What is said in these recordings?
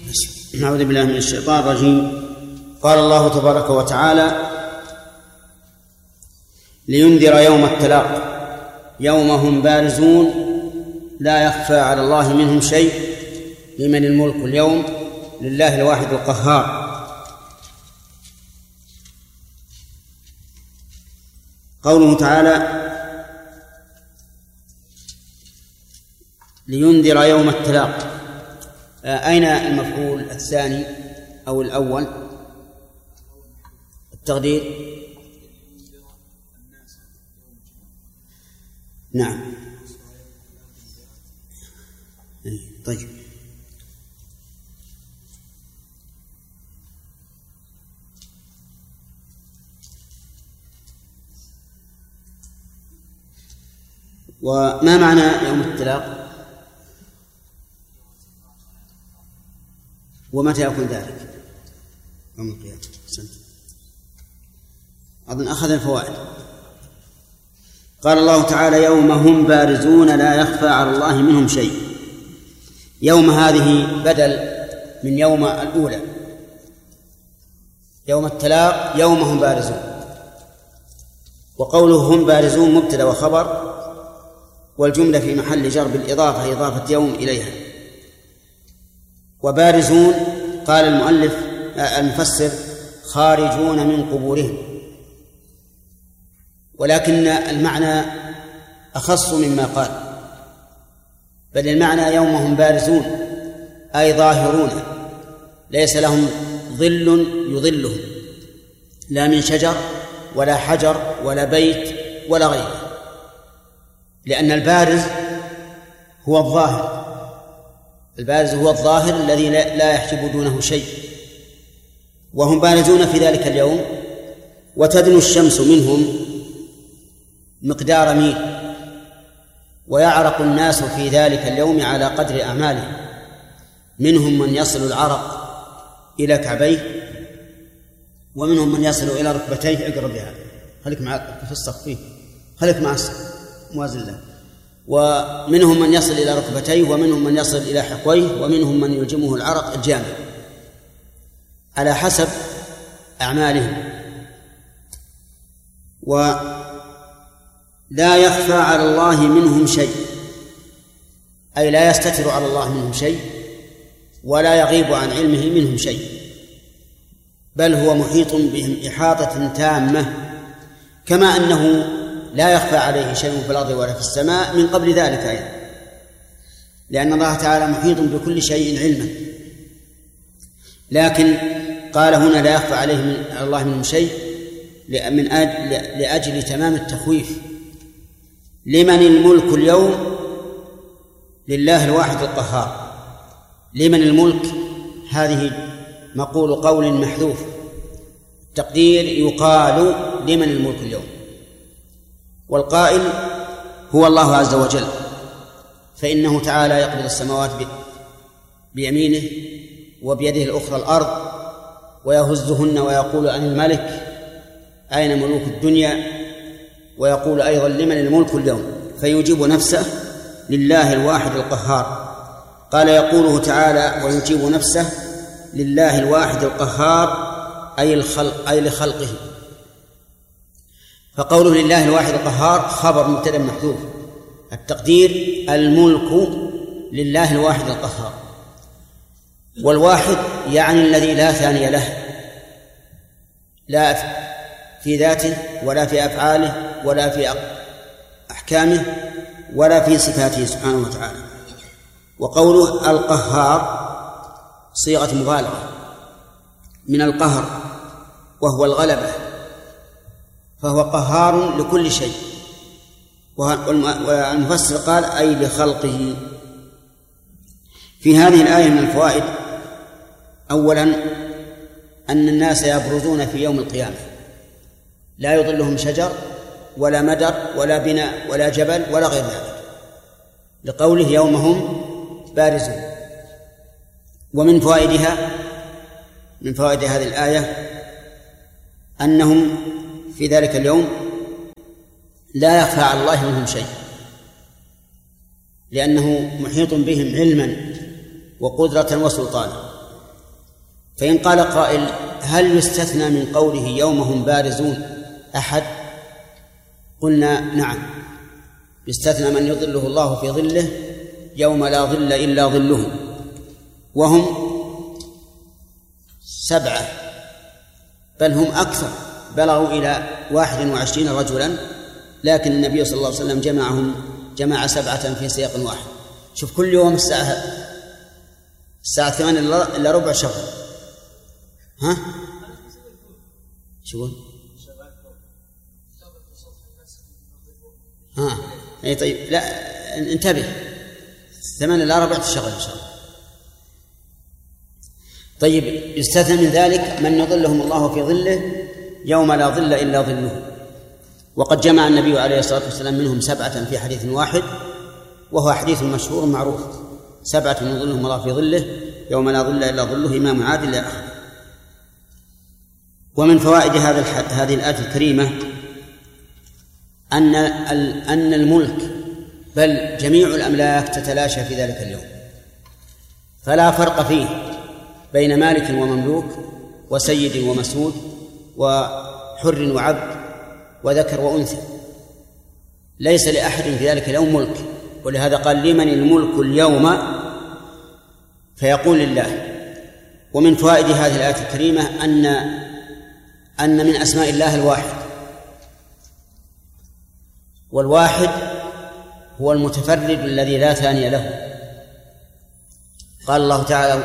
نعوذ بالله من الشيطان الرجيم. قال الله تبارك وتعالى: لينذر يوم التلاق يوم هم بارزون لا يخفى على الله منهم شيء لمن الملك اليوم لله الواحد القهار. قوله تعالى: لينذر يوم التلاق، أين المفعول الثاني أو الأول؟ التقدير نعم. طيب، وما معنى يوم التلاق ومتى يكون ذلك؟ يوم القيامة. أظن أخذ الفوائد. قال الله تعالى: يوم هم بارزون لا يخفى على الله منهم شيء. يوم هذه بدل من يوم الأولى، يوم التلاق يوم هم بارزون، وقوله هم بارزون مبتدأ وخبر، والجملة في محل جر بالإضافة، إضافة يوم إليها. وبارزون قال المفسر خارجون من قبورهم، ولكن المعنى أخص مما قال، بل المعنى يوم هم بارزون أي ظاهرون، ليس لهم ظل يظلهم، لا من شجر ولا حجر ولا بيت ولا غيره، لأن البارز هو الظاهر، البارز هو الظاهر الذي لا يحجب دونه شيء. وهم بارزون في ذلك اليوم، وتدنو الشمس منهم مقدار ميل، ويعرق الناس في ذلك اليوم على قدر أعمالهم، منهم من يصل العرق إلى كعبيه، ومنهم من يصل إلى ركبتيه. اقرب بها، خليك مع في الصف فيه، خليك مع الصف موازن له. ومنهم من يصل إلى ركبتيه، ومنهم من يصل إلى حقويه، ومنهم من يلجمه العرق الجامع على حسب أعمالهم. ولا يخفى على الله منهم شيء، أي لا يستتر على الله منهم شيء، ولا يغيب عن علمه منهم شيء، بل هو محيط بهم إحاطة تامة، كما أنه لا يخفى عليه شيء في الأرض ولا في السماء من قبل ذلك أيضا، لأن الله تعالى محيط بكل شيء علما. لكن قال هنا لا يخفى عليه من الله منهم شيء لأجل تمام التخويف. لمن الملك اليوم لله الواحد القهار. لمن الملك هذه مقول قول محذوف، التقدير يقال لمن الملك اليوم، والقائل هو الله عز وجل، فإنه تعالى يقبض السماوات بيمينه، وبيده الأخرى الأرض، ويهزهن ويقول عن الملك أين ملوك الدنيا، ويقول أيضا لمن الملك اليوم، فيجيب نفسه لله الواحد القهار. قال يقوله تعالى ويجيب نفسه لله الواحد القهار أي لخلقه. فقوله لله الواحد القهار خبر مبتدأ محذوف، التقدير الملك لله الواحد القهار. والواحد يعني الذي لا ثاني له، لا في ذاته ولا في أفعاله ولا في أحكامه ولا في صفاته سبحانه وتعالى. وقوله القهار صيغة مبالغة من القهر، وهو الغلبة، فهو قهار لكل شيء. والمفسر قال أي لخلقه. في هذه الآية من الفوائد: أولا أن الناس يبرزون في يوم القيامة، لا يضلهم شجر ولا مدر ولا بناء ولا جبل ولا غير ذلك، لقوله يوم هم بارزون. ومن فوائدها، من فوائد هذه الآية أنهم في ذلك اليوم لا يخفى على الله منهم شيء، لأنه محيط بهم علما وقدرة وسلطانا. فإن قال قائل: هل يستثنى من قوله يوم هم بارزون أحد؟ قلنا: نعم، يستثنى من يظله الله في ظله يوم لا ظل إلا ظله، وهم 7، بل هم أكثر، بلغوا إلى 21 رجلا، لكن النبي صلى الله عليه وسلم جمع 7 في سياق واحد. شوف، كل يوم الساعة 8 إلا ربع شغل. ها؟ شو؟ ها؟ أي طيب، لا انتبه، 8 إلا ربع تشغل إن شاء الله. طيب، يستثنى من ذلك من يظلهم الله في ظله يوم لا ظل إلا ظله، وقد جمع النبي عليه الصلاة والسلام منهم 7 في حديث واحد، وهو حديث مشهور معروف: 7 يظلهم الله في ظله يوم لا ظل إلا ظله، إمام عادل إلى آخره. ومن فوائد هذه الآية الكريمة أن الملك بل جميع الأملاك تتلاشى في ذلك اليوم، فلا فرق فيه بين مالك ومملوك وسيد ومسود وحر وعبد وذكر وأنثى، ليس لأحد في ذلك اليوم ملك. ولهذا قال: لمن الملك اليوم؟ فيقول لله. ومن فوائد هذه الآية الكريمة أن من أسماء الله الواحد، والواحد هو المتفرد الذي لا ثاني له. قال الله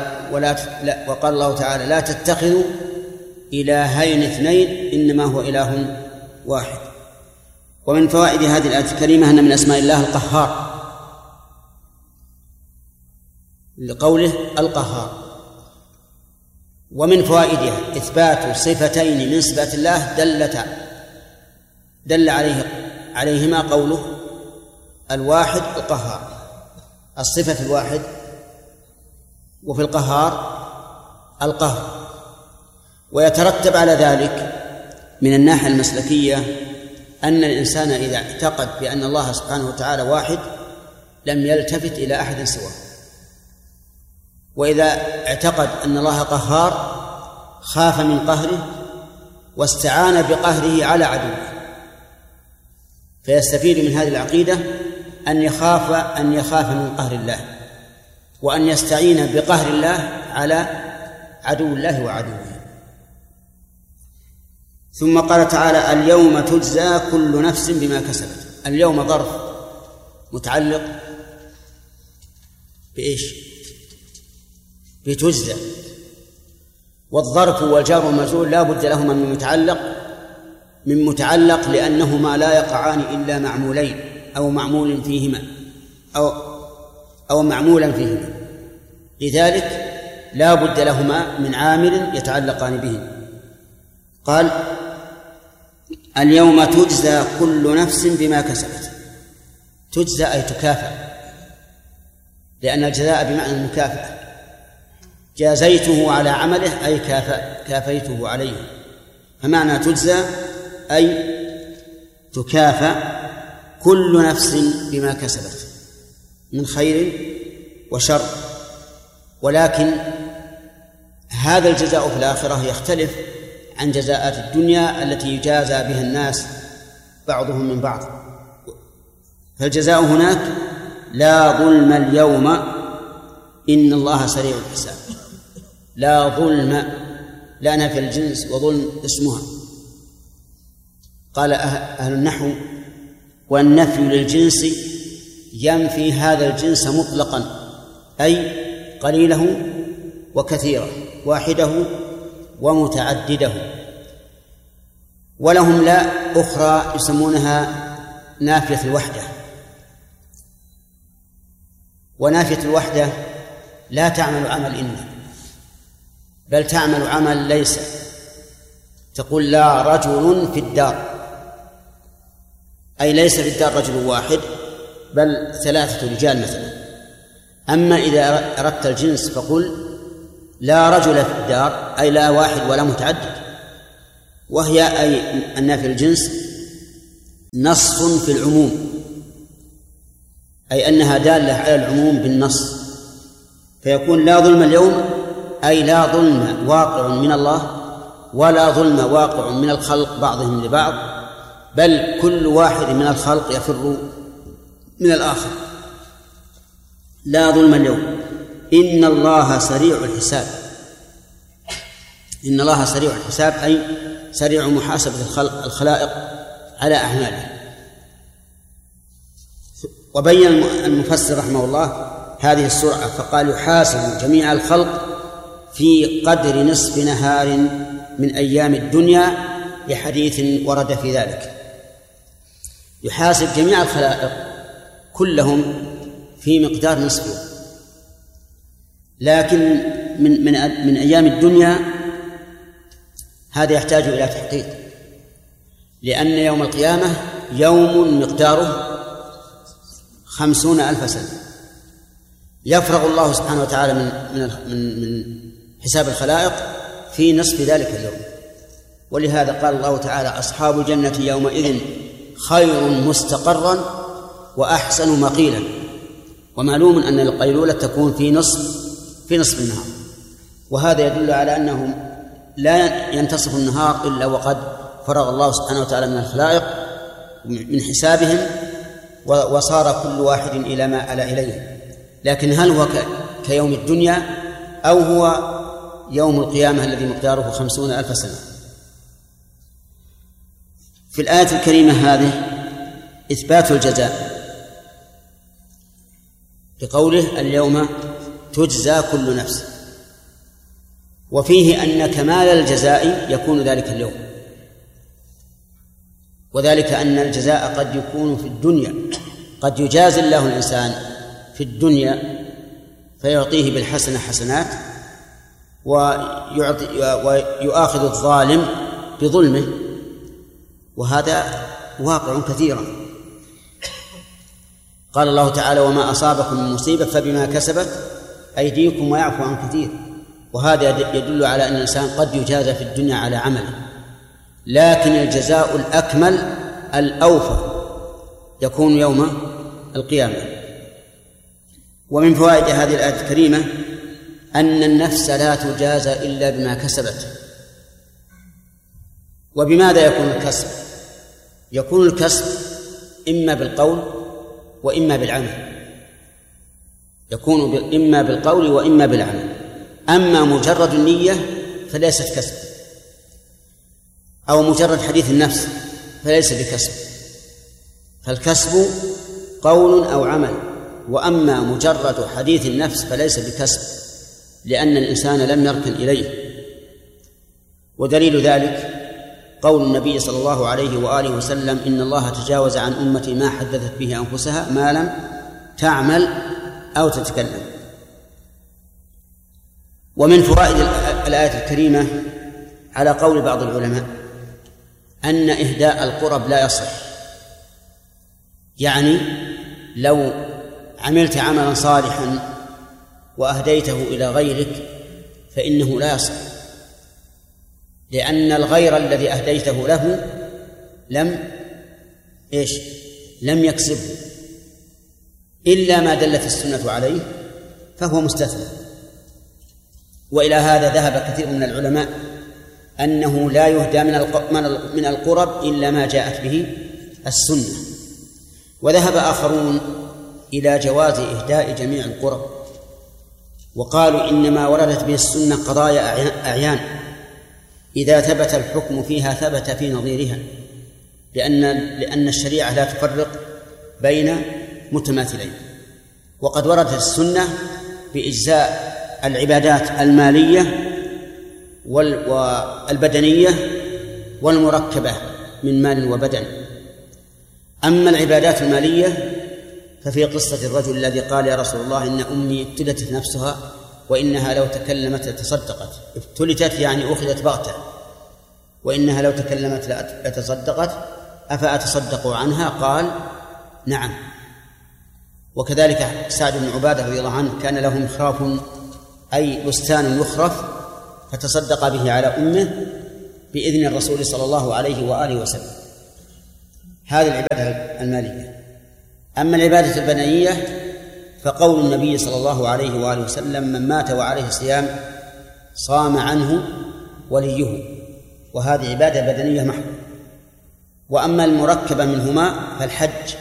تعالى: لا تتخذوا إلهين اثنين إنما هو إله واحد. ومن فوائد هذه الآية الكريمة أن من أسماء الله القهار، لقوله القهار. ومن فوائدها إثبات صفتين من صفات الله دل عليهما قوله الواحد القهار، الصفة في الواحد وفي القهار القهر. ويترتب على ذلك من الناحية المسلكية أن الإنسان إذا اعتقد بأن الله سبحانه وتعالى واحد لم يلتفت إلى أحد سواه، وإذا اعتقد أن الله قهار خاف من قهره واستعان بقهره على عدوه. فيستفيد من هذه العقيدة أن يخاف من قهر الله، وأن يستعين بقهر الله على عدو الله وعدوه. ثم قال تعالى: اليوم تجزى كل نفس بما كسبت. اليوم ظرف متعلق بإيش؟ بتجزى. والظرف والجار والمجرور لا بد لهما من متعلق لأنهما لا يقعان إلا معمولين أو معمول فيهما أو معمولا فيهما، لذلك لا بد لهما من عامل يتعلقان به. قال: اليوم تجزى كل نفس بما كسبت. تجزى أي تكافأ، لأن الجزاء بمعنى المكافأة. جازيته على عمله أي كافيته عليه، فمعنى تجزى أي تكافأ كل نفس بما كسبت من خير وشر. ولكن هذا الجزاء في الآخرة يختلف عن جزاءات الدنيا التي يجازى بها الناس بعضهم من بعض. فالجزاء هناك: لا ظلم اليوم إن الله سريع الحساب. لا ظلم، لا نفي الجنس وظلم اسمها. قال أهل النحو: والنفي للجنس ينفي هذا الجنس مطلقا، أي قليله وكثيره، واحده ومتعدده. ولهم لا أخرى يسمونها نافية الوحدة. ونافية الوحدة لا تعمل عمل إن، بل تعمل عمل ليس. تقول: لا رجل في الدار، أي ليس في الدار رجل واحد بل 3 رجال مثلا. أما إذا أردت الجنس فقل: لا رجل في الدار، أي لا واحد ولا متعدد. وهي أي النافي الجنس نص في العموم، أي أنها دالة على العموم بالنص. فيكون لا ظلم اليوم أي لا ظلم واقع من الله ولا ظلم واقع من الخلق بعضهم لبعض، بل كل واحد من الخلق يفر من الآخر. لا ظلم اليوم. إن الله سريع الحساب. إن الله سريع الحساب أي سريع محاسبة الخلائق على أعماله. وبين المفسر رحمه الله هذه السرعة فقال يحاسب جميع الخلق في قدر نصف نهار من أيام الدنيا، لحديث ورد في ذلك. يحاسب جميع الخلائق كلهم في مقدار نصف يوم، لكن من أيام الدنيا هذا يحتاج إلى تحقيق، لأن يوم القيامة يوم مقداره 50,000 سنة، يفرغ الله سبحانه وتعالى من حساب الخلائق في نصف ذلك اليوم. ولهذا قال الله تعالى أصحاب الجنة يومئذ خير مستقرا وأحسن مقيلا. ومعلوم أن القيلولة تكون في نصف النهار، وهذا يدل على أنهم لا ينتصف النهار إلا وقد فرغ الله سبحانه وتعالى من الخلائق من حسابهم، وصار كل واحد إلى ما ألا إليه. لكن هل هو كيوم الدنيا أو هو يوم القيامة الذي مقداره 50,000 سنة؟ في الآية الكريمة هذه إثبات الجزاء بقوله اليوم تجزى كل نفس، وفيه أن كمال الجزاء يكون ذلك اليوم، وذلك أن الجزاء قد يكون في الدنيا، قد يجازي الله الإنسان في الدنيا فيعطيه بالحسنة حسنات ويؤاخذ الظالم بظلمه، وهذا واقع كثيرا. قال الله تعالى وما أصابكم من مصيبة فبما كسبت أيديكم ويعفو عن كثير، وهذا يدل على أن الإنسان قد يجازى في الدنيا على عمله، لكن الجزاء الأكمل الأوفى يكون يوم القيامة. ومن فوائد هذه الآية الكريمة أن النفس لا تجازى إلا بما كسبت. وبماذا يكون الكسب؟ يكون الكسب إما بالقول وإما بالعمل، يكون إما بالقول وإما بالعمل. أما مجرد النية فليست كسب، أو مجرد حديث النفس فليس بكسب، فالكسب قول أو عمل. وأما مجرد حديث النفس فليس بكسب، لأن الإنسان لم يركن إليه. ودليل ذلك قول النبي صلى الله عليه وآله وسلم إن الله تجاوز عن أمتي ما حدثت به أنفسها ما لم تعمل أو تتكلم. ومن فوائد الآية الكريمة على قول بعض العلماء أن إهداء القرب لا يصح، يعني لو عملت عملا صالحا وأهديته إلى غيرك فإنه لا يصح، لأن الغير الذي أهديته له لم يكسبه إلا ما دلت السنة عليه فهو مستثنى. وإلى هذا ذهب كثير من العلماء أنه لا يهدى من القرب إلا ما جاءت به السنة. وذهب آخرون إلى جواز إهداء جميع القرب، وقالوا إنما وردت به السنة قضايا أعيان إذا ثبت الحكم فيها ثبت في نظيرها، لأن الشريعة لا تفرق بين متماثلين. وقد وردت السنة بإجزاء العبادات المالية والبدنية والمركبة من مال وبدن. أما العبادات المالية ففي قصة الرجل الذي قال يا رسول الله إن أمي ابتلتت نفسها وإنها لو تكلمت لتصدقت. ابتلتت يعني أخذت بغتة، وإنها لو تكلمت لتصدقت، أفأتصدق عنها؟ قال نعم. وكذلك سعد بن عبادة رضي الله عنه كان له مخراف أي بستان يخرف فتصدق به على أمه بإذن الرسول صلى الله عليه وآله وسلم. هذه العبادة المالية. أما العبادة البدنية فقول النبي صلى الله عليه وآله وسلم من مات وعليه صيام صام عنه وليه، وهذه عبادة بدنية محضة. وأما المركبة منهما فالحج،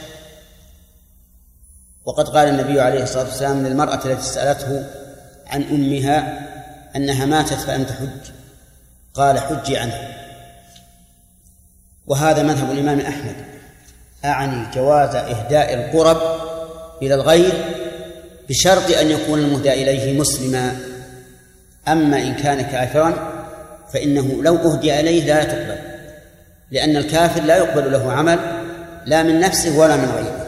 وقد قال النبي عليه الصلاة والسلام للمرأة التي سألته عن أمها أنها ماتت فلم تحج، قال حجي عنها. وهذا مذهب الإمام أحمد، أعني جواز إهداء القرب إلى الغير بشرط أن يكون المهدى إليه مسلما. أما إن كان كافرا فإنه لو أهدي إليه لا تقبل، لأن الكافر لا يقبل له عمل لا من نفسه ولا من غيره.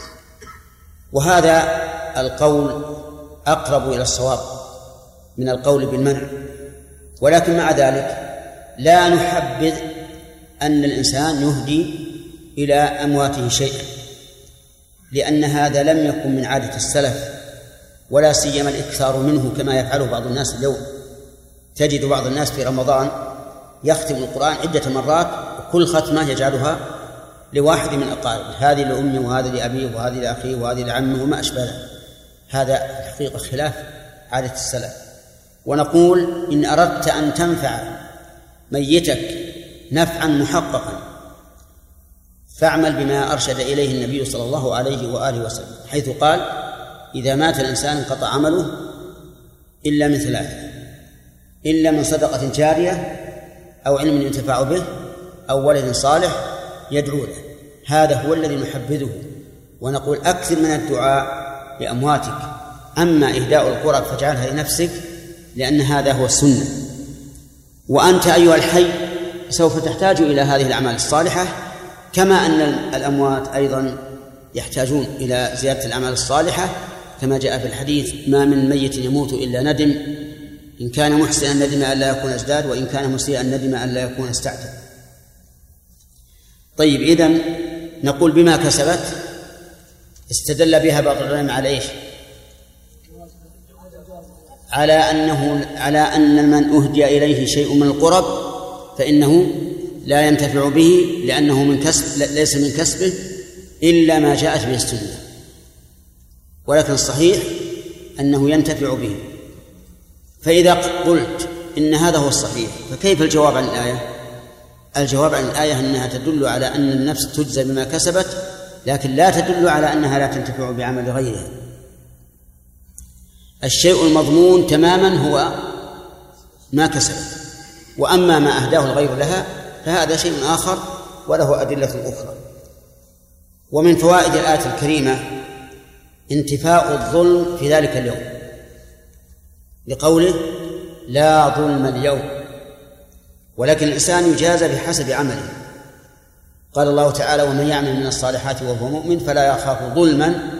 وهذا القول أقرب إلى الصواب من القول بالمنع، ولكن مع ذلك لا نحبذ أن الإنسان يهدي إلى أمواته شيئا، لأن هذا لم يكن من عادة السلف، ولا سيما الإكثار منه كما يفعله بعض الناس اليوم. تجد بعض الناس في رمضان يختم القرآن عدة مرات، وكل ختمة يجعلها لواحد من أقاربه، هذه لأمي وهذه لأبيه وهذه لأخيه وهذه لعمه وما أشبه. هذا في الحقيقة خلاف عادة السلف. ونقول إن أردت أن تنفع ميتك نفعا محققا فاعمل بما أرشد إليه النبي صلى الله عليه وآله وسلم، حيث قال: إذا مات الإنسان انقطع عمله إلا من ثلاثة: إلا من صدقة جارية، أو علم ينتفع به، أو ولد صالح يدعو له. هذا هو الذي نحبذه، ونقول أكثر من الدعاء لأمواتك. أما إهداء القرب فاجعلها لنفسك، لأن هذا هو السنة. وأنت أيها الحي سوف تحتاج إلى هذه الأعمال الصالحة، كما أن الأموات أيضا يحتاجون إلى زيادة الأعمال الصالحة، كما جاء في الحديث: ما من ميت يموت إلا ندم، إن كان محسنا ندم أن لا يكون ازداد، وإن كان مسيئا ندم أن لا يكون استعتب. طيب، إذن نقول بما كسبت استدل بها بعض العلماء على إيش؟ على أن من أهدي إليه شيء من القرب فإنه لا ينتفع به، لأنه من كسب ليس من كسبه إلا ما جاءت به السنة. ولكن الصحيح أنه ينتفع به. فإذا قلت إن هذا هو الصحيح، فكيف الجواب عن الآية؟ الجواب عن الآية أنها تدل على أن النفس تجزى بما كسبت، لكن لا تدل على أنها لا تنتفع بعمل غيرها. الشيء المضمون تماما هو ما كسبت، وأما ما أهداه الغير لها فهذا شيء آخر وله أدلة أخرى. ومن فوائد الآية الكريمة انتفاء الظلم في ذلك اليوم، لقوله: لا ظلم اليوم، ولكن الإنسان يجازى بحسب عمله. قال الله تعالى: ومن يعمل من الصالحات وهو مؤمن فلا يخاف ظلما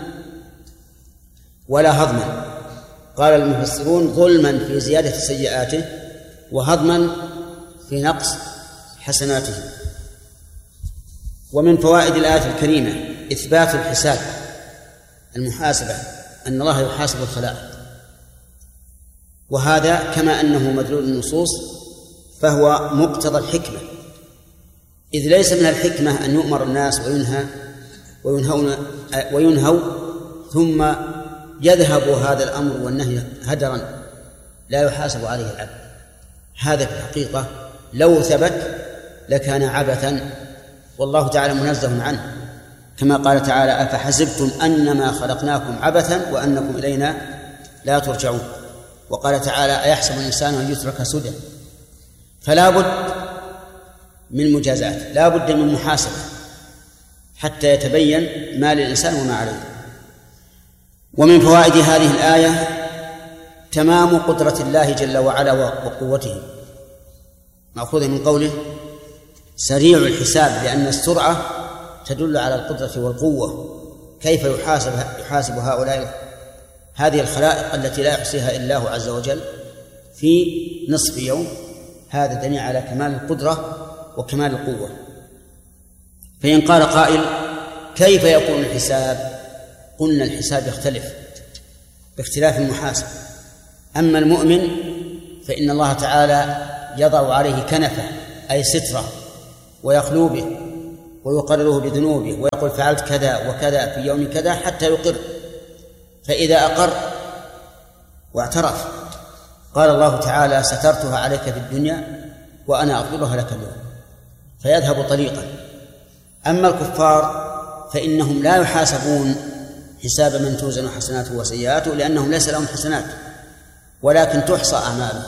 ولا هضما. قال المفسرون: ظلما في زيادة سيئاته، وهضما في نقص حسناته. ومن فوائد الآية الكريمة إثبات الحساب، المحاسبة، أن الله يحاسب الخلائق، وهذا كما أنه مدلول النصوص فهو مقتضى الحكمة، إذ ليس من الحكمة أن يؤمر الناس وينهوا ثم يذهب هذا الأمر والنهي هدرا لا يحاسب عليه العبد. هذا في الحقيقة لو ثبت لكان عبثا، والله تعالى منزه عنه، كما قال تعالى: أفحسبتم أنما خلقناكم عبثا وأنكم إلينا لا ترجعون. وقال تعالى: أيحسب الإنسان أن يترك سدى. فلا بد من مجازات، لا بد من محاسبة حتى يتبين ما للإنسان وما عليه. ومن فوائد هذه الآية تمام قدرة الله جل وعلا وقوته، مأخوذ من قوله سريع الحساب، لأن السرعة تدل على القدرة والقوة. كيف يحاسب هؤلاء هذه الخلائق التي لا يحصيها إلا الله عز وجل في نصف يوم؟ هذا دليل على كمال القدرة وكمال القوة. فإن قال قائل: كيف يكون الحساب؟ قلنا: الحساب يختلف باختلاف المحاسب. أما المؤمن فإن الله تعالى يضع عليه كنفة، أي سترة، ويخلو به ويقرره بذنوبه ويقول: فعلت كذا وكذا في يوم كذا، حتى يقر. فإذا أقر واعترف قال الله تعالى سترتها عليك في الدنيا وأنا أغفرها لك اليوم، فيذهب طريقا. أما الكفار فإنهم لا يحاسبون حساب من توزن حسناته وسيئاته، لأنهم ليس لهم حسنات ولكن تحصى أعمالهم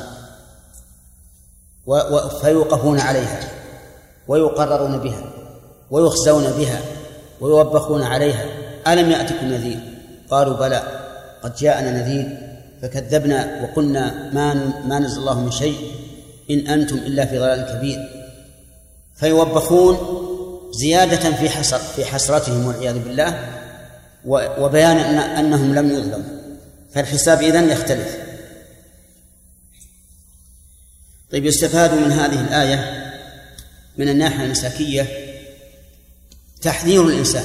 فيوقفون عليها ويقررون بها ويخزون بها ويوبخون عليها. ألم يأتكم نذير؟ قالوا بلى قد جاءنا نذير فكذبنا وقلنا ما نزل الله من شيء إن أنتم إلا في ضلال كبير. فيوبخون زيادة في حسرتهم والعياذ بالله، وبيان أنهم لم يظلموا، فالحساب إذن يختلف. طيب، يستفاد من هذه الآية من الناحية المسلكية تحذير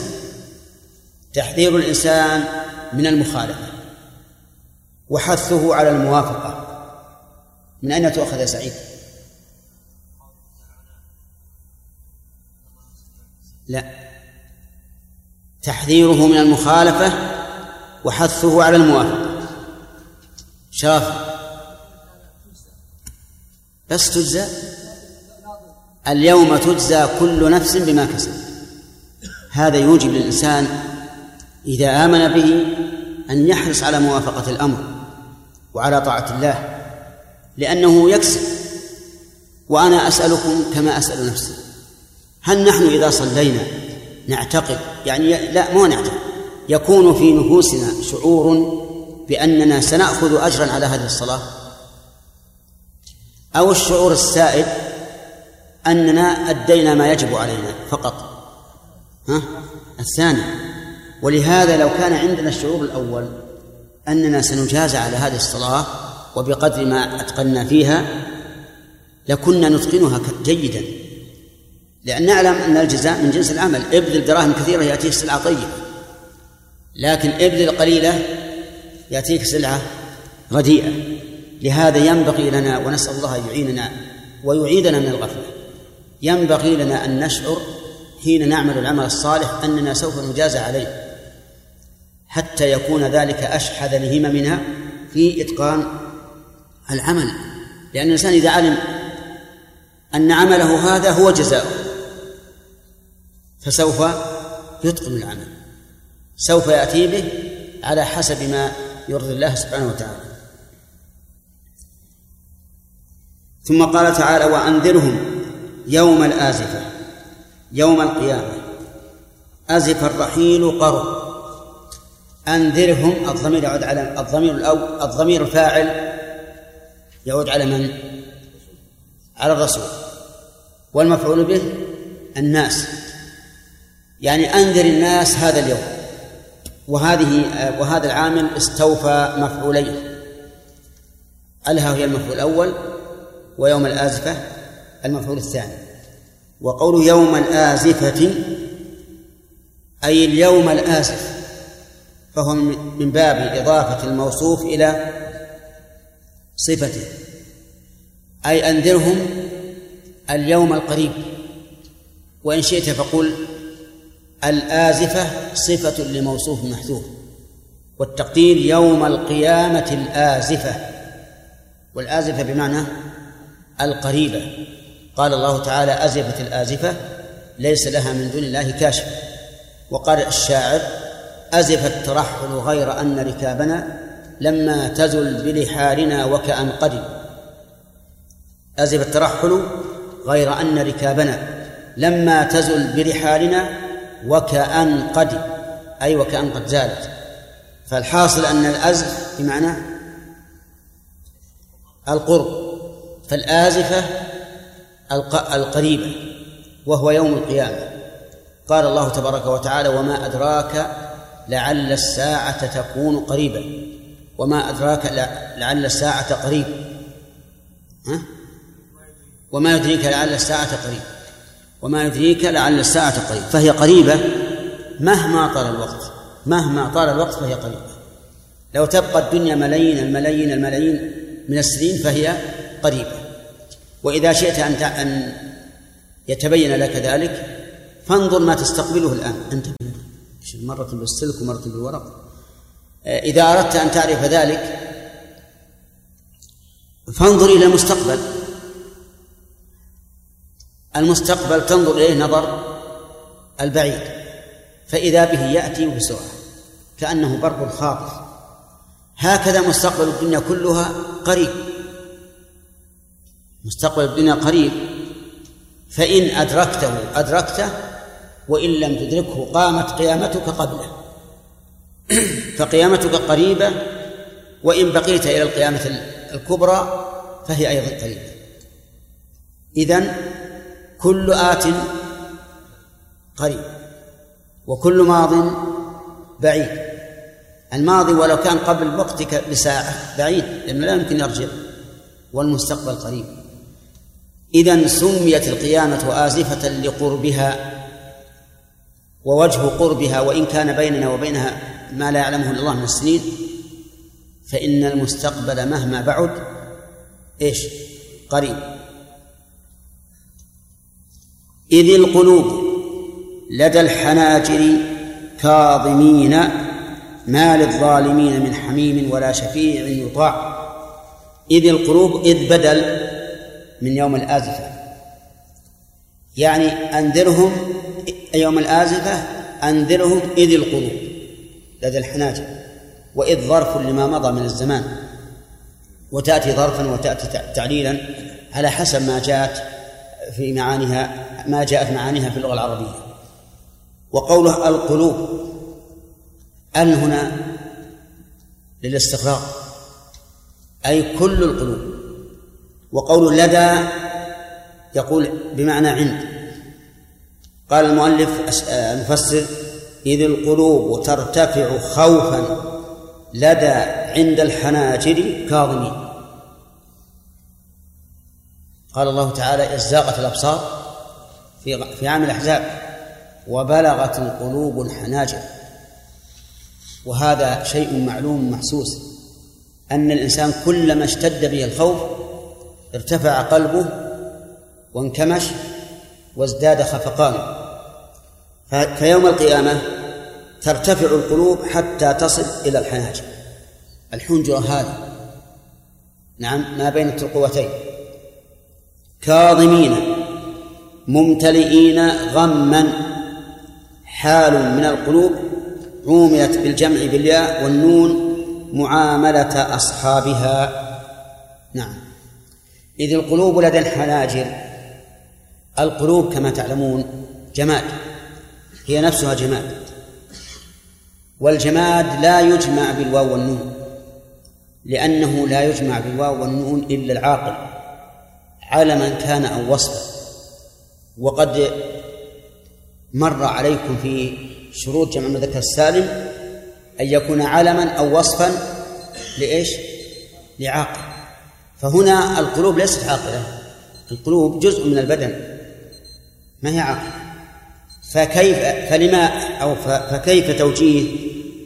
الإنسان من المخالفة وحثه على الموافقة. من أين تؤخذ يا سعيد؟ لا، تحذيره من المخالفة وحثه على الموافقة. شرف بس تجزى اليوم تجزى كل نفس بما كسبت. هذا يوجب للإنسان إذا آمن به أن يحرص على موافقة الأمر وعلى طاعة الله، لأنه يكسب. وأنا أسألكم كما أسأل نفسي، هل نحن إذا صلينا نعتقد، يعني لا مو نعتقد، يكون في نفوسنا شعور بأننا سنأخذ أجرا على هذه الصلاة، أو الشعور السائد أننا أدينا ما يجب علينا فقط؟ الثاني. ولهذا لو كان عندنا الشعور الأول أننا سنجازى على هذه الصلاة وبقدر ما أتقنا فيها لكنا نتقنها جيدا، لأن نعلم أن الجزاء من جنس العمل. ابذل دراهم كثيرة يأتيك سلعة طيبة، لكن ابذل قليلة يأتيك سلعة رديئة. لهذا ينبغي لنا، ونسأل الله يعيننا ويعيدنا من الغفلة، ينبغي لنا أن نشعر حين نعمل العمل الصالح أننا سوف نجازى عليه، حتى يكون ذلك أشحذ لهممنا في إتقان العمل. لأن الإنسان إذا علم أن عمله هذا هو جزاؤه فسوف يتقن العمل، سوف يأتي به على حسب ما يرضي الله سبحانه وتعالى. ثم قال تعالى: وأنذرهم يوم الآزفة، يوم القيامة. أزف الرحيل قرب. أنذرهم، الضمير يعود على الضمير الفاعل يعود على من؟ على الرسول، والمفعول به الناس، يعني أنذر الناس هذا اليوم. وهذا العامل استوفى مفعولين، ألها هي المفعول الأول، ويوم الآزفة المفعول الثاني. وقوله يوم الآزفة أي اليوم الآزف، فهو من باب إضافة الموصوف إلى صفته، أي أنذرهم اليوم القريب. وإن شئت فقل الآزفة صفة لموصوف محذوف، والتقدير يوم القيامة الآزفة، والآزفة بمعنى القريبة. قال الله تعالى: أزفت الآزفة ليس لها من دون الله كاشف. وقال الشاعر: أزف الترحل غير أن ركابنا لما تزل بلحالنا وكأن قدم. أزف الترحل غير أن ركابنا لما تزل برحالنا وكأن قدم، أي وكأن قد زالت. فالحاصل أن الأزف بمعنى القرب، فالآزفة القريبة، وهو يوم القيامة. قال الله تبارك وتعالى: وما أدراك لعل الساعة تكون قريبا. وما أدراك لعل الساعة قريب، وما يدريك لعل الساعة قريب، وما يدريك لعل الساعة قريب، فهي قريبة مهما طال الوقت، مهما طال الوقت فهي قريبة. لو تبقى الدنيا الملايين من السنين فهي قريبة. وإذا شئت أن يتبين لك ذلك فانظر ما تستقبله الآن أنت، مرة بالسلك ومرة بالورق. إذا أردت أن تعرف ذلك فانظر إلى المستقبل تنظر إليه نظر البعيد، فإذا به يأتي بسرعة كأنه برق خاطف. هكذا مستقبل الدنيا كلها قريب، مستقبل الدنيا قريب، فإن أدركته وإن لم تدركه قامت قيامتك قبله، فقيامتك قريبة، وإن بقيت إلى القيامة الكبرى فهي أيضا قريبة. إذن كل آت قريب وكل ماض بعيد. الماضي ولو كان قبل وقتك بساعة بعيد لأنه لا يمكن يرجع، والمستقبل قريب. إذن سميت القيامة آزفة لقربها ووجه قربها، وإن كان بيننا وبينها ما لا يعلمه إلا الله من السنين، فإن المستقبل مهما بعد قريب. إذ القلوب لدى الحناجر كاظمين ما للظالمين من حميم ولا شفيع يطاع. إذ القلوب، إذ بدل من يوم الآزفة، يعني أنذرهم يوم الآزفة، أنذرهم إذ القلوب لدى الحناجر، وإذ ظرف لما مضى من الزمان، وتأتي ظرفا وتأتي تعليلا على حسب ما جاءت في معانيها، ما جاءت معانيها في اللغة العربية. وقوله القلوب أن هنا للاستغراق، أي كل القلوب. وقول لدى يقول بمعنى عند. قال المؤلف المفسر: إذ القلوب ترتفع خوفا لدى عند الحناجر كاظمين. قال الله تعالى: إذ زاغت الأبصار في عام الأحزاب وبلغت القلوب الحناجر. وهذا شيء معلوم محسوس، أن الإنسان كلما اشتد به الخوف ارتفع قلبه وانكمش وازداد خفقانه. فيوم القيامة ترتفع القلوب حتى تصل إلى الحناجر، الحنجرة هذه، نعم، ما بين الترقوتين. كاظمين ممتلئين غما، حال من القلوب عوملت بالجمع بالياء والنون معاملة أصحابها. نعم. إذ القلوب لدى الحناجر، القلوب كما تعلمون جماد، هي نفسها جماد، والجماد لا يجمع بالواو والنون، لأنه لا يجمع بالواو والنون إلا العاقل، علما كان أو وصفا. وقد مر عليكم في شروط جمع المذكر السالم أن يكون علما أو وصفا لعاقل. فهنا القلوب ليست عاقلة، القلوب جزء من البدن ما هي عاقلة. فكيف توجيه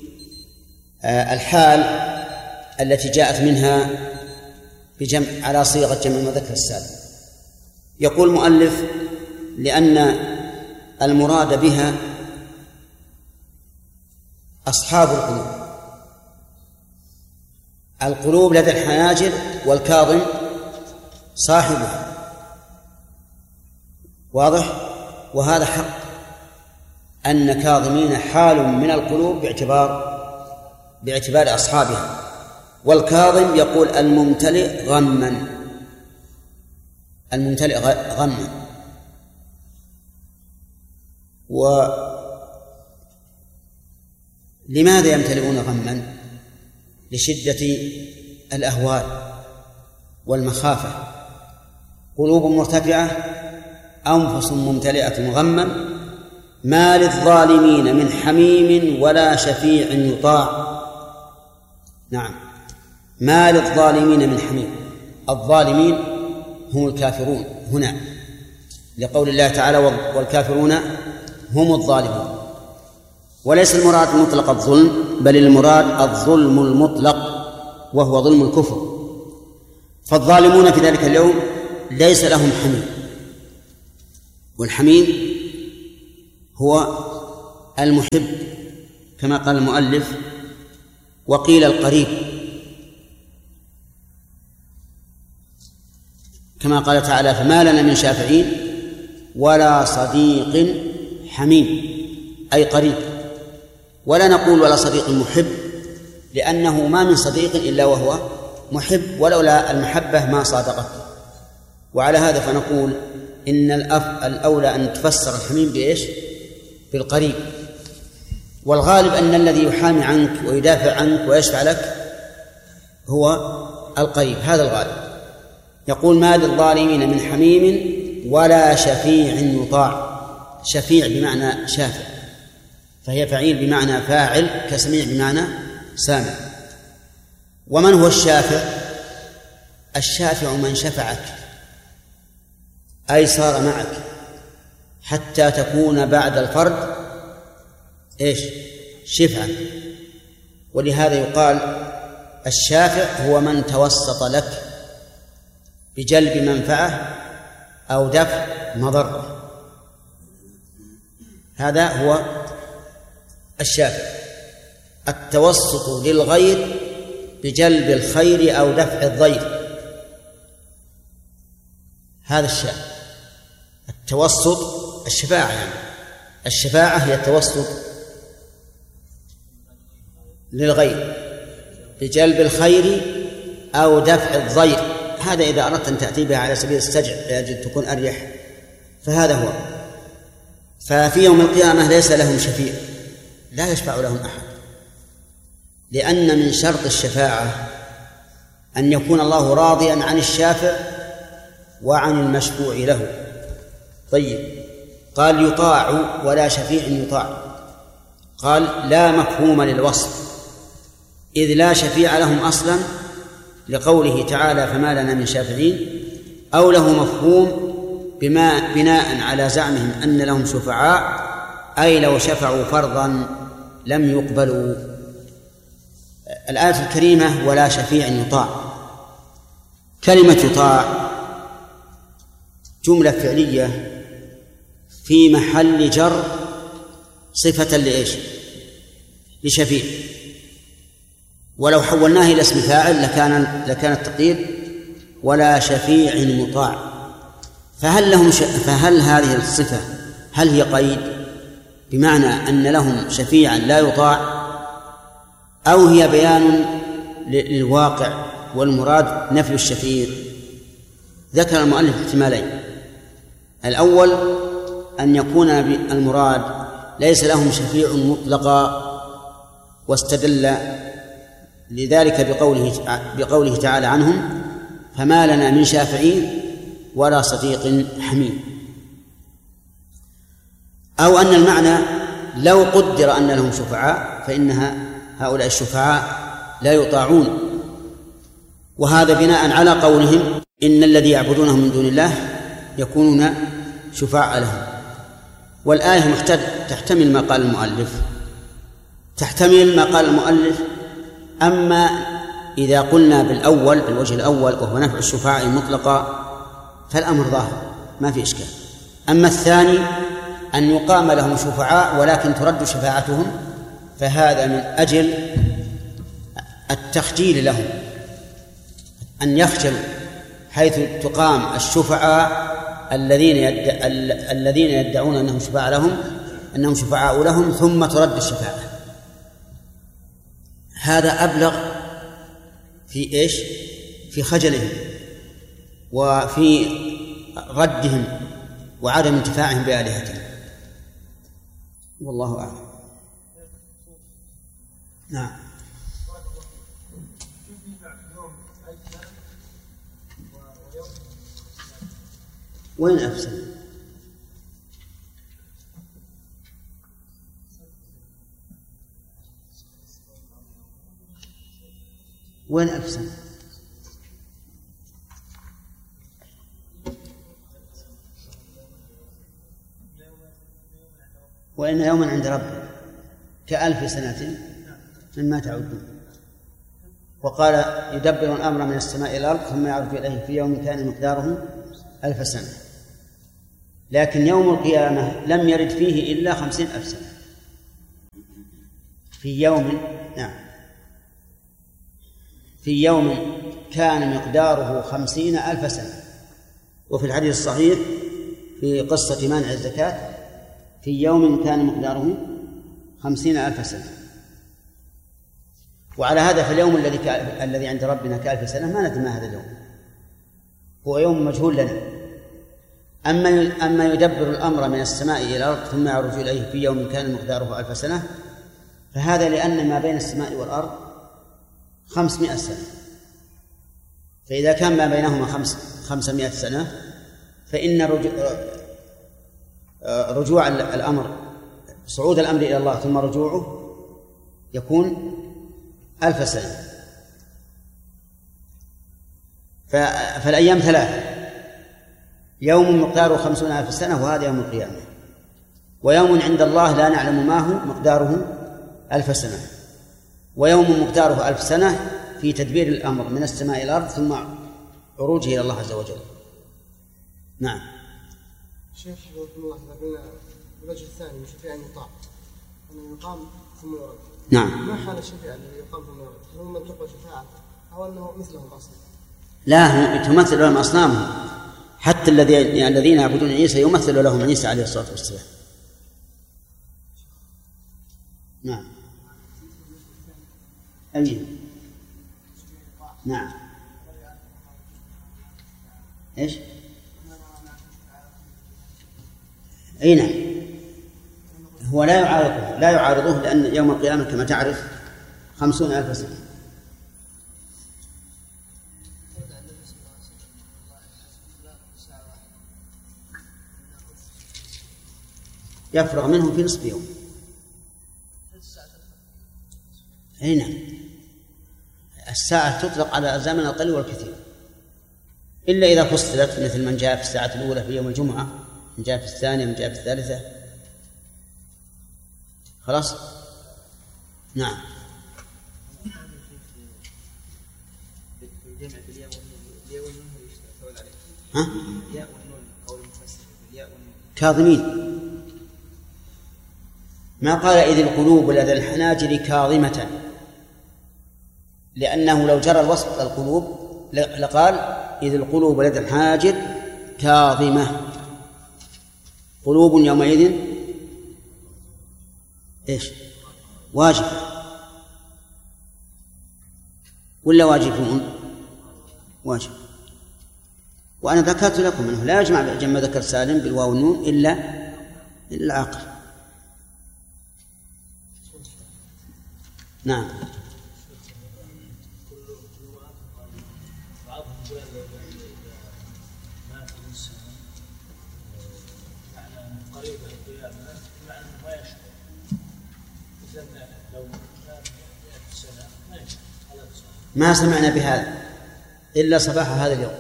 الحال التي جاءت منها بجمع على صيغة جمع المذكر السالم؟ يقول المؤلف: لأن المراد بها أصحاب القلوب لدى الحناجر، والكاظم صاحبها. واضح؟ وهذا حق، أن كاظمين حال من القلوب باعتبار أصحابها. والكاظم يقول الممتلئ غما، الممتلئ غما. ولماذا يمتلئون غما؟ لشدة الأهوال والمخافة. قلوب مرتفعة، أنفس ممتلئة غما، ما للظالمين من حميم ولا شفيع يطاع. نعم، ما للظالمين من حميم. الظالمين هم الكافرون هنا، لقول الله تعالى: والكافرون هم الظالمون. وليس المراد مطلق الظلم، بل المراد الظلم المطلق، وهو ظلم الكفر. فالظالمون في ذلك اليوم ليس لهم حميم، والحميم هو المحب كما قال المؤلف، وقيل القريب. كما قال تعالى: فما لنا من شافعين ولا صديق حميم، أي قريب. ولا نقول ولا صديق محب، لأنه ما من صديق إلا وهو محب، ولولا المحبة ما صادقته. وعلى هذا فنقول إن الأولى أن تفسر الحميم بإيش؟ بالقريب. والغالب أن الذي يحامي عنك ويدافع عنك ويشفع لك هو القريب، هذا الغالب. يقول: ما للظالمين من حميم ولا شفيع يطاع. شفيع بمعنى شافع، فهي فعيل بمعنى فاعل، كسميع بمعنى سامع. ومن هو الشافع؟ الشافع من شفعك، أي صار معك حتى تكون بعد الفرد إيش؟ شفعا. ولهذا يقال الشافع هو من توسط لك بجلب منفعة أو دفع مضرة، هذا هو الشافع. التوسط للغير بجلب الخير أو دفع الضير، هذا الشافع. التوسط الشفاعة، يعني الشفاعة هي التوسط للغير بجلب الخير أو دفع الضير. هذا إذا أردت أن تأتي بها على سبيل السجع لأجل تكون أريح، فهذا هو. ففي يوم القيامة ليس لهم شفيع، لا يشفع لهم أحد، لأن من شرط الشفاعة أن يكون الله راضيا عن الشافع وعن المشفوع له. طيب، قال: يطاع ولا شفيع يطاع. قال: لا مفهوم للوصف، إذ لا شفيع لهم أصلا، لقوله تعالى: فما لنا من شافعين، أو له مفهوم بناء على زعمهم أن لهم شفعاء، أي لو شفعوا فرضا لم يقبلوا. الآية الكريمة: ولا شفيع يطاع، كلمة يطاع جملة فعلية في محل جر صفة لإيش؟ لشفيع. ولو حولناه إلى اسم فاعل لكان التقدير: ولا شفيع مطاع. فهل هذه الصفة هل هي قيد بمعنى أن لهم شفيعا لا يطاع، أو هي بيان للواقع والمراد نفي الشفيع؟ ذكر المؤلف احتمالين: الأول أن يكون المراد ليس لهم شفيع مطلقا، واستدل لذلك بقوله تعالى عنهم: فما لنا من شافعين ولا صديق حميم. أو أن المعنى لو قدر أن لهم شفعاء فإن هؤلاء الشفعاء لا يطاعون، وهذا بناء على قولهم: إن الذي يعبدونهم من دون الله يكونون شفعاء لهم. والآية تحتمل ما قال المؤلف، تحتمل ما قال المؤلف. أما إذا قلنا بالوجه الأول وهو نفع الشفعاء مطلقا فالأمر ظاهر ما في إشكال. أما الثاني أن يقام لهم شفعاء ولكن ترد شفاعتهم، فهذا من أجل التخجيل لهم، أن يخجلوا، حيث تقام الشفعاء الذين يدعون أنهم شفعاء لهم ثم ترد الشفاعة. هذا أبلغ في إيش؟ في خجلهم وفي ردهم وعدم انتفاعهم بآلهتهم، والله أعلم. نعم. وين أفسد؟ وين أفسد؟ وإن يوما عند ربك كألف سنة مما تعدون. وقال: يدبر الأمر من السماء إلى الأرض ثم يعرج إليه في يوم كان مقداره 1000 سنة. لكن يوم القيامة لم يرد فيه إلا 50,000 سنة في يوم. نعم، في يوم كان مقداره 50,000 سنة. وفي الحديث الصحيح في قصة منع الزكاة في يوم كان مقداره 50,000 سنة. وعلى هذا فاليوم الذي عند ربنا كألف سنة ما ندري ما هذا اليوم، هو يوم مجهول لنا. أما يدبر الأمر من السماء إلى الأرض ثم يعرج إليه في يوم كان مقداره 1000 سنة، فهذا لأن ما بين السماء والأرض 500 سنة، فإذا كان ما بينهما 500 سنة فإن رجوع الأمر، صعود الأمر إلى الله ثم رجوعه يكون 1000 سنة. فالأيام ثلاثة: يوم مقداره 50,000 سنة وهذا يوم القيامة، ويوم عند الله لا نعلم ما هو مقداره 1000 سنة، ويوم مقداره 1000 سنة في تدبير الأمر من السماء إلى الأرض ثم عروجه إلى الله عز وجل. نعم. شيخ حفظكم الله، إذا قلنا الوجه الثاني الشفيع المطاع أنه يقام ثم يرد، نعم، ما حال الشفيع الذي يقام ثم يرد؟ هل هو من تقوى شفاعة أو أنه مثلهم أصلا؟ لا، تمثل لهم أصنامهم، حتى الذين يعبدون عيسى يمثل لهم عيسى عليه الصلاة والسلام. نعم. أمين. نعم. إيش؟ أي نعم، هو لا يعارضه لأن يوم القيامة كما تعرف 50,000 سنة. يفرغ منه في نصف يوم. أي نعم، الساعة تطلق على الزمن القليل والكثير، إلا إذا فصلت، مثل من جاء في الساعة الأولى في يوم الجمعة، من جاء في الثانية، من جاء في الثالثة، خلاص. نعم. ها؟ كاظمين، ما قال إذ القلوب لدى الحناجر كاظمة، لأنه لو جرى الوصف القلوب لقال إذ القلوب لدى الحناجر كاظمة. قلوب يومئذ إيش؟ واجب ولا واجبون؟ واجب. وأنا ذكرت لكم أنه لا يجمع جمع ذكر سالم بالواو والنون إلا العاقل. نعم. ما سمعنا بهذا إلا صباح هذا اليوم.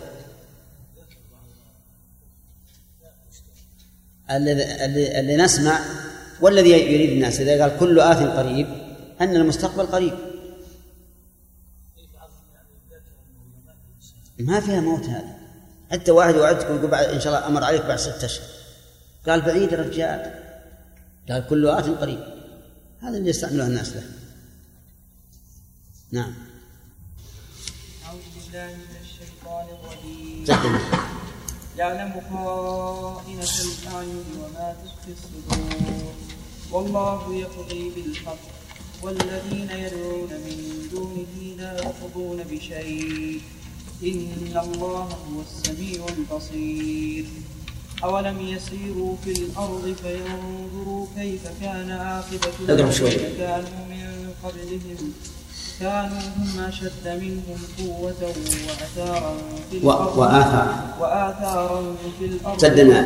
اللي نسمع والذي يريد الناس إذا قال كل آت قريب أن المستقبل قريب، ما فيها موت. هذا حتى واحد وعدك يقول إن شاء الله أمر عليك بعد 6 أشهر، قال بعيد الرجال، قال كل آت قريب. هذا اللي يستعمله الناس له. نعم. أعوذ بالله من الشيطان الرجيم. يعلم خائنة الأعين وما تخفي الصدور، والله يقضي بالحق، والذين يدعون من دونه لا يقضون بشيء، إن الله هو السميع البصير. أولم يسيروا في الأرض فينظروا كيف كان عاقبة الذين كانوا من قبلهم، كانوا هم أشد منهم قوة وآثارا في الأرض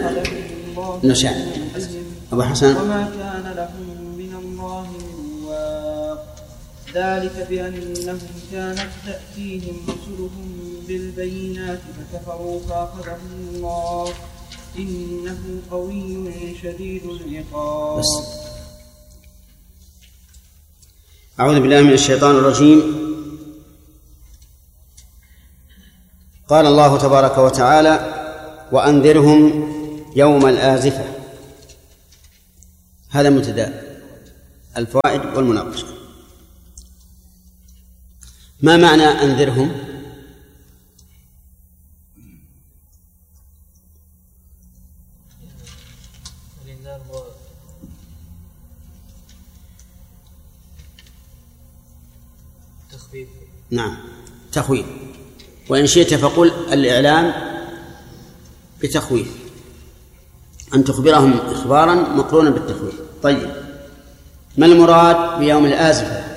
وما كان لهم من الله من واق. ذلك بأنهم كانت تأتيهم رسلهم بالبينات فكفروا فأخذهم الله، إنه قوي شديد العقاب. أعوذ بالله من الشيطان الرجيم. قال الله تبارك وتعالى: وأنذرهم يوم الآزفة. هذا مبتدأ. الفوائد والمناقشة. ما معنى أنذرهم؟ الاستئذان هو تخفيف. نعم تخويف، وإن شئت فقل الإعلام بتخويف، أن تخبرهم إخبارا مقرونا بالتخويف. طيب، ما المراد بيوم الآزفة؟